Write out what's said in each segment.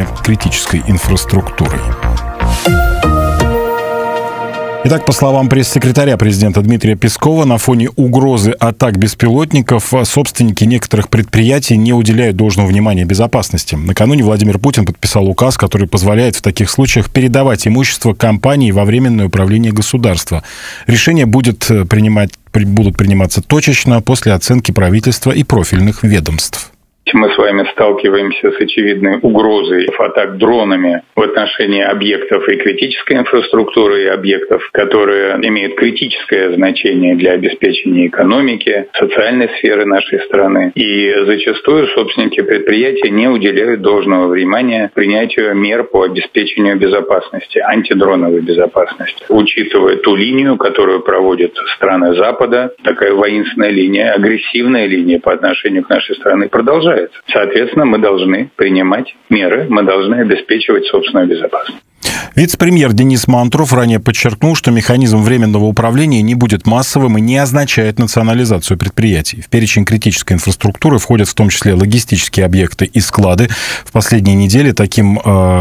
управления критической инфраструктурой. Итак, по словам пресс-секретаря президента Дмитрия Пескова, на фоне угрозы атак беспилотников собственники некоторых предприятий не уделяют должного внимания безопасности. Накануне Владимир Путин подписал указ, который позволяет в таких случаях передавать имущество компании во временное управление государства. Решения будут приниматься точечно после оценки правительства и профильных ведомств. Мы с вами сталкиваемся с очевидной угрозой атак дронами в отношении объектов и критической инфраструктуры, и объектов, которые имеют критическое значение для обеспечения экономики, социальной сферы нашей страны. И зачастую собственники предприятий не уделяют должного внимания принятию мер по обеспечению безопасности, антидроновой безопасности. Учитывая ту линию, которую проводят страны Запада, такая воинственная линия, агрессивная линия по отношению к нашей стране продолжается. Соответственно, мы должны принимать меры, мы должны обеспечивать собственную безопасность. Вице-премьер Денис Мантуров ранее подчеркнул, что механизм временного управления не будет массовым и не означает национализацию предприятий. В перечень критической инфраструктуры входят в том числе логистические объекты и склады. В последние недели таким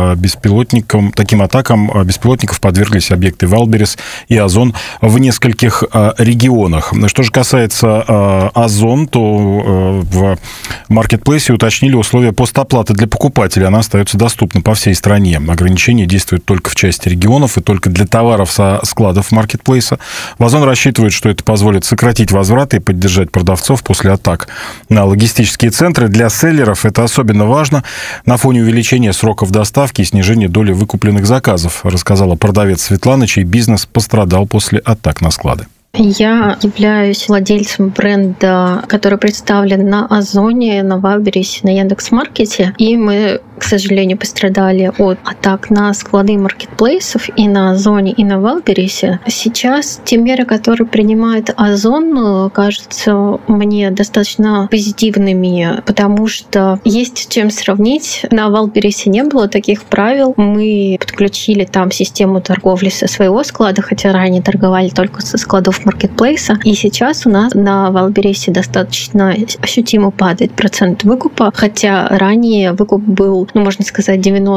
атакам беспилотников подверглись объекты Вайлдберрис и Озон в нескольких регионах. Что же касается Озон, то в маркетплейсе уточнили условия постоплаты для покупателей. Она остается доступна по всей стране. Ограничения действуют только в части регионов и только для товаров со складов маркетплейса. Озон рассчитывает, что это позволит сократить возвраты и поддержать продавцов после атак на логистические центры. Для селлеров это особенно важно на фоне увеличения сроков доставки и снижения доли выкупленных заказов, рассказала продавец Светлана, чей бизнес пострадал после атак на склады. Я являюсь владельцем бренда, который представлен на Озоне, на Вайлдберрисе, на Яндекс.Маркете. И мы, к сожалению, пострадали от атак на склады маркетплейсов и на Озоне, и на Вайлдберрисе. Сейчас те меры, которые принимает Озон, кажутся мне достаточно позитивными, потому что есть с чем сравнить. На Вайлдберрисе не было таких правил. Мы подключили там систему торговли со своего склада, хотя ранее торговали только со складов маркетплейса. И сейчас у нас на Вайлдберрисе достаточно ощутимо падает процент выкупа, хотя ранее выкуп был, можно сказать,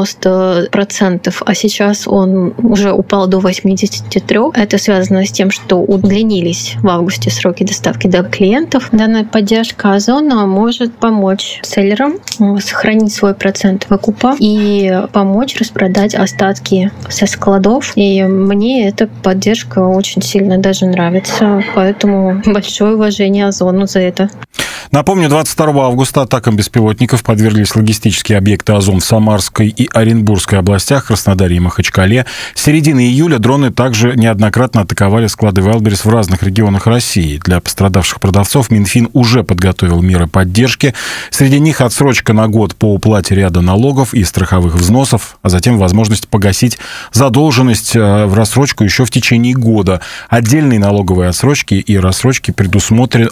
90%, а сейчас он уже упал до 83%. Это связано с тем, что удлинились в августе сроки доставки до клиентов. Данная поддержка Озона может помочь селлерам сохранить свой процент выкупа и помочь распродать остатки со складов. И мне эта поддержка очень сильно даже нравится. Поэтому большое уважение Озону за это. Напомню, 22 августа атакам беспилотников подверглись логистические объекты Озон в Самарской и Оренбургской областях, Краснодаре и Махачкале. С середины июля дроны также неоднократно атаковали склады Вайлдберрис в разных регионах России. Для пострадавших продавцов Минфин уже подготовил меры поддержки. Среди них отсрочка на год по уплате ряда налогов и страховых взносов, а затем возможность погасить задолженность в рассрочку еще в течение года. Отдельные налоговые отсрочки и рассрочки предусмотрены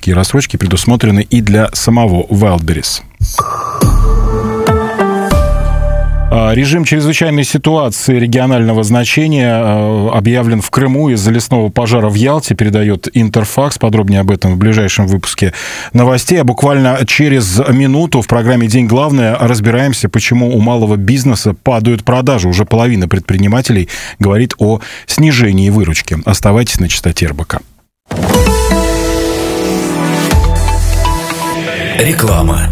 и для самого Вайлдберрис. Режим чрезвычайной ситуации регионального значения объявлен в Крыму из-за лесного пожара в Ялте, передает Интерфакс. Подробнее об этом в ближайшем выпуске новостей. А буквально через минуту в программе «День главное» разбираемся, почему у малого бизнеса падают продажи. Уже половина предпринимателей говорит о снижении выручки. Оставайтесь на частоте РБК. Реклама.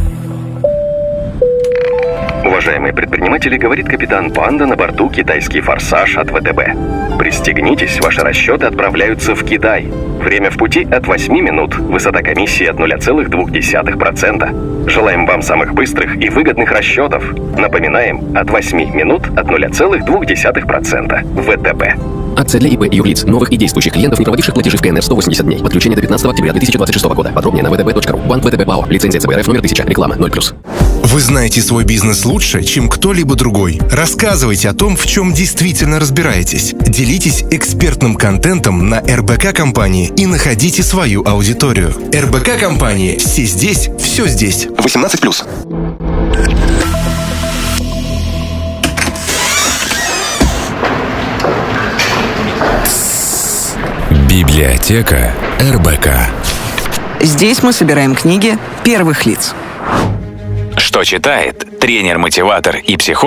Уважаемые предприниматели, говорит капитан Панда на борту «Китайский форсаж» от ВТБ. Пристегнитесь, ваши расчеты отправляются в Китай. Время в пути от 8 минут. Высота комиссии от 0,2%. Желаем вам самых быстрых и выгодных расчетов. Напоминаем, от 8 минут от 0,2%. ВТБ. Акция для ИП и юрлиц, новых и действующих клиентов, не проводивших платежи в КНР 180 дней. Подключение до 15 октября 2026 года. Подробнее на vtb.ru. Банк ВТБ ПАО. Лицензия ЦБРФ номер 1000. Реклама 0+. Вы знаете свой бизнес лучше, чем кто-либо другой. Рассказывайте о том, в чем действительно разбираетесь. Делитесь экспертным контентом на РБК компании и находите свою аудиторию. РБК компании. Все здесь, все здесь. 18+. Библиотека РБК. Здесь мы собираем книги первых лиц. Что читает тренер-мотиватор и психолог